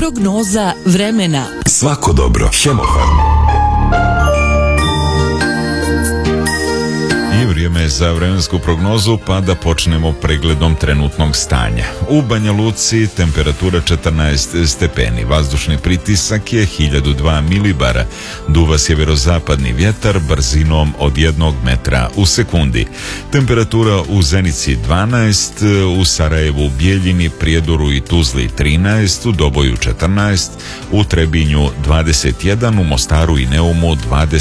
Prognoza vremena. Svako dobro. Hemofarm. I vrijeme je za vremensku prognozu, pa da počnemo pregledom trenutnog stanja. U Banja Luci temperatura 14 stepeni, vazdušni pritisak je 1002 milibara, duva sjeverozapadni vjetar brzinom od 1 metra u sekundi. Temperatura u Zenici 12, u Sarajevu, Bijeljini, Prijedoru i Tuzli 13, u Doboju 14, u Trebinju 21, u Mostaru i Neumu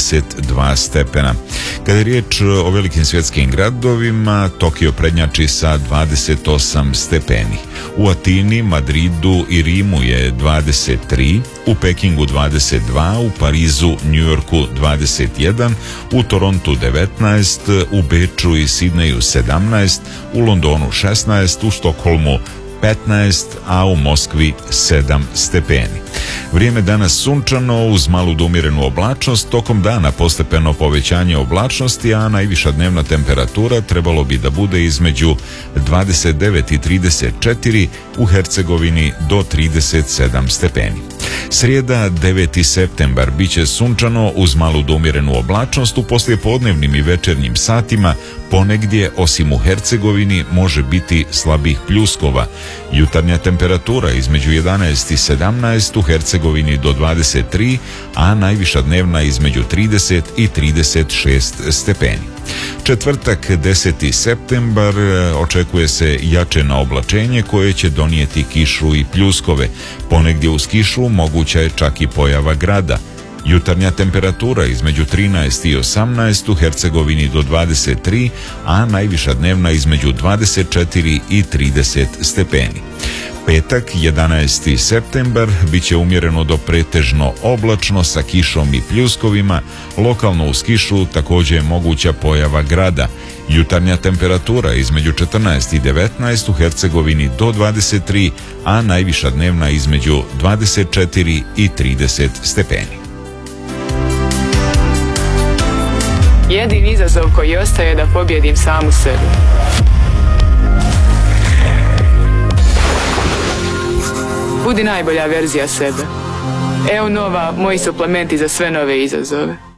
22 stepena. Kada je riječ o velikim svjetskim gradovima, Tokio prednjači sa 28 stepeni. U Atini, Madridu i Rimu je 23, u Pekingu 22, u Parizu, Njujorku 21, u Torontu 19, u Beču i Sidneju 17, u Londonu 16, u Stokholmu 15, a u Moskvi 7 stepeni. Vrijeme danas sunčano uz malu do umjerenu oblačnost, tokom dana postepeno povećanje oblačnosti, a najviša dnevna temperatura trebalo bi da bude između 29 i 34, u Hercegovini do 37 stepeni. Srijeda 9. septembar biće sunčano uz malu do umjerenu oblačnost, u poslijepodnevnim i večernjim satima ponegdje osim u Hercegovini može biti slabih pljuskova. Jutarnja temperatura između 11 i 17, u Hercegovini do 23, a najviša dnevna između 30 i 36 stepeni. Četvrtak 10. septembar očekuje se jačeno oblačenje koje će donijeti kišu i pljuskove. Ponegdje uz kišu moguća je čak i pojava grada. Jutarnja temperatura između 13 i 18, u Hercegovini do 23, a najviša dnevna između 24 i 30 stepeni. Petak 11. septembar biće umjereno do pretežno oblačno sa kišom i pljuskovima, lokalno uz kišu također je moguća pojava grada. Jutarnja temperatura između 14 i 19, u Hercegovini do 23, a najviša dnevna između 24 i 30 stepeni. Jedini izazov koji ostaje je da pobjedim samu sebe. Budi najbolja verzija sebe. Evo nova, moji suplementi za sve nove izazove.